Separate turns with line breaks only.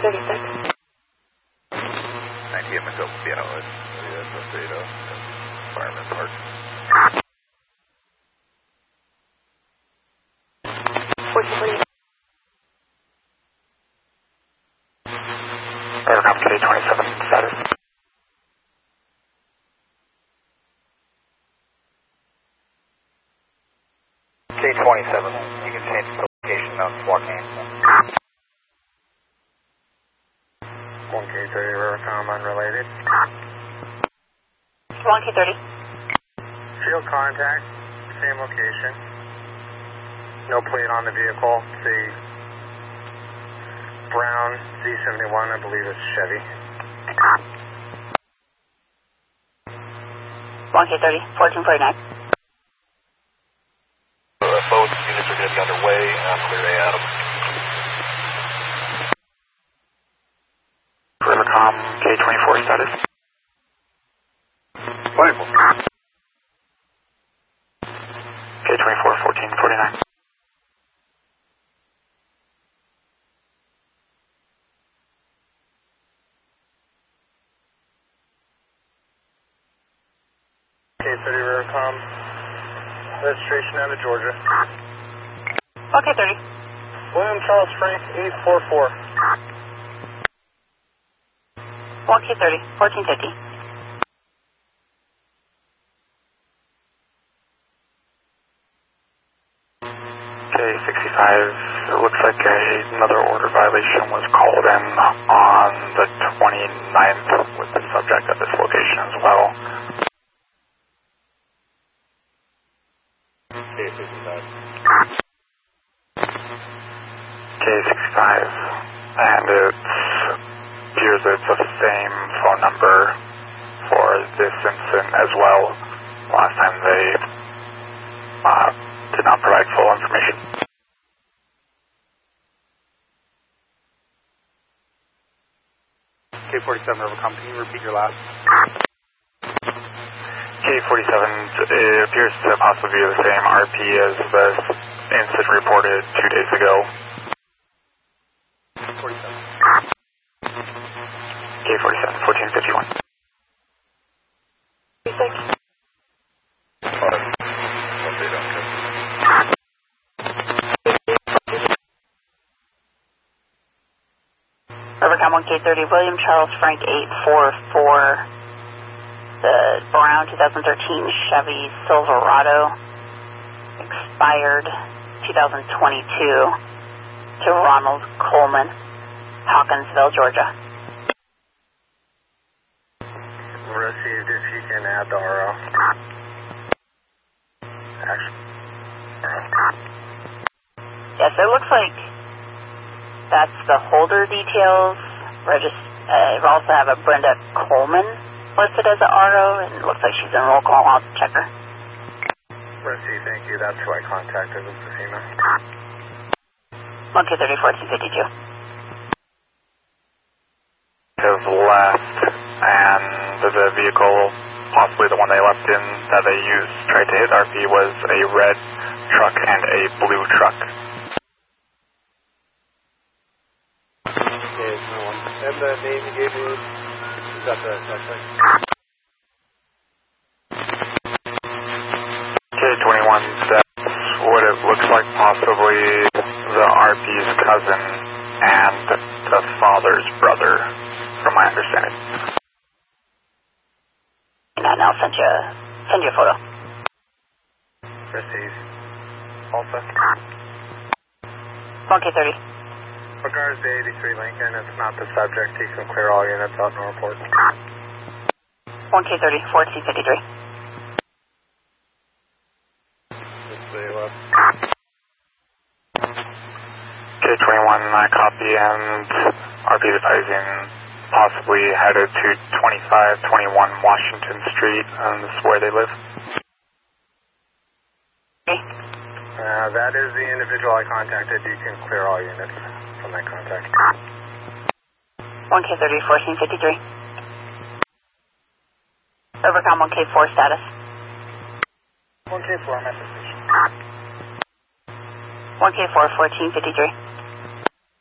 36.
90 Mako Piano is Fireman Park.
1448.
Overcom K27 status.
K27, you can change the location of Joaquin.
1K30 Overcom unrelated.
1K30.
Field contact, same location. No plate on the vehicle. The brown Z71, I believe it's Chevy.
1K30, 1449.
Both units are going to be underway. Clear A, Adam.
Rivercom K24 status.
24.
K24 1449.
K30 Rivercom, registration out of Georgia.
1K30.
William Charles Frank 844.
1K30, 1450.
K65, it looks like another order violation was called in on the 29th with the subject at this location as well.
K65.
K65, and it appears it's the same phone number for this incident as well. Last time they did not provide full information.
K47 Overcom, can you repeat your last?
K47, it appears to possibly be the same RP as the incident reported 2 days ago.
47.
K47, 1451.
36. Overcom 1K30, William Charles Frank 844. The brown 2013 Chevy Silverado, expired 2022, to Ronald Coleman, Hawkinsville, Georgia.
Received, if you can add the RO. Action.
Yes, it looks like that's the holder details. We also have a Brenda Coleman listed as a RO, and it looks like she's in roll call. I'll check her.
Received, thank you. That's who I contacted with the FEMA.
1K30, 1452.
Has left, and the vehicle, possibly the one they left in that they used, tried to hit RP, was a red truck and a blue truck.
Okay, no one. And the name you gave me, is that the suspect?
K21, that's what it looks like, possibly the RP's cousin and the father's brother, from my understanding.
And I'll send you a photo.
Received. Also.
1K30.
Regards to 83 Lincoln, it's not the subject. You can clear all units out and report.
1K30, 1453.
K21, I copy, and RP advising possibly headed to 2521 Washington Street, and this is where they live.
That is the individual I contacted. You can clear all units from that contact.
1K30, 1453. Overcom 1K4 status.
1K4, message.
1K4, 1453.